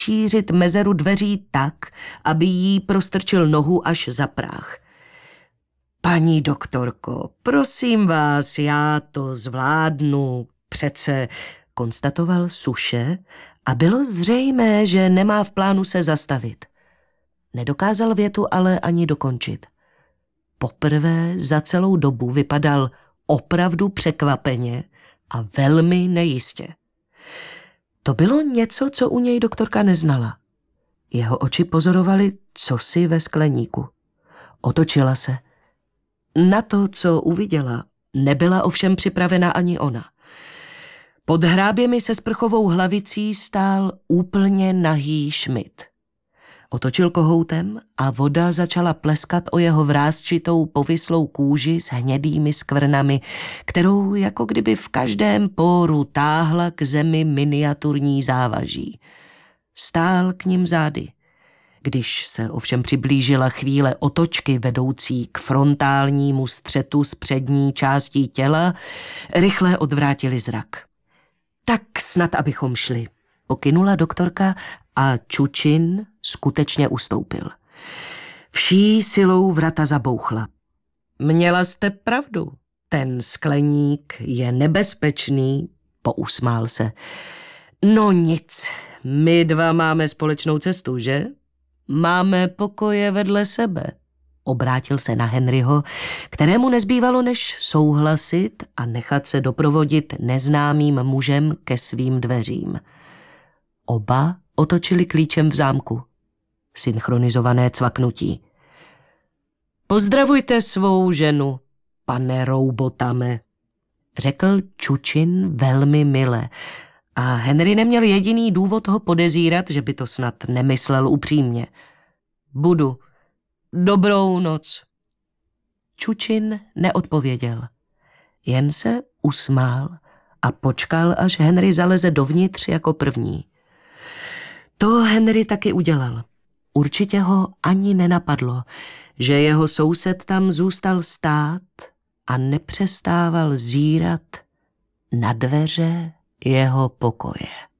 rozšířit mezeru dveří tak, aby jí prostrčil nohu až za práh. Paní doktorko, prosím vás, já to zvládnu, přece, konstatoval suše a bylo zřejmé, že nemá v plánu se zastavit. Nedokázal větu ale ani dokončit. Poprvé za celou dobu vypadal opravdu překvapeně a velmi nejistě. To bylo něco, co u něj doktorka neznala. Jeho oči pozorovaly cosi ve skleníku. Otočila se. Na to, co uviděla, nebyla ovšem připravena ani ona. Pod hráběmi se sprchovou hlavicí stál úplně nahý Schmidt. Otočil kohoutem a voda začala pleskat o jeho vrásčitou povislou kůži s hnědými skvrnami, kterou jako kdyby v každém póru táhla k zemi miniaturní závaží. Stál k nim zády. Když se ovšem přiblížila chvíle otočky vedoucí k frontálnímu střetu s přední částí těla, rychle odvrátili zrak. Tak snad abychom šli, pokynula doktorka a Čučin skutečně ustoupil. Vší silou vrata zabouchla. Měla jste pravdu, ten skleník je nebezpečný, pousmál se. No nic, my dva máme společnou cestu, že? Máme pokoje vedle sebe. Obrátil se na Henryho, kterému nezbývalo než souhlasit a nechat se doprovodit neznámým mužem ke svým dveřím. Oba otočili klíčem v zámku. Synchronizované cvaknutí. Pozdravujte svou ženu, pane Roubotame, řekl Čučin velmi mile. A Henry neměl jediný důvod ho podezírat, že by to snad nemyslel upřímně. Budu. Dobrou noc. Čučin neodpověděl. Jen se usmál a počkal, až Henry zaleze dovnitř jako první. To Henry taky udělal. Určitě ho ani nenapadlo, že jeho soused tam zůstal stát a nepřestával zírat na dveře jeho pokoje.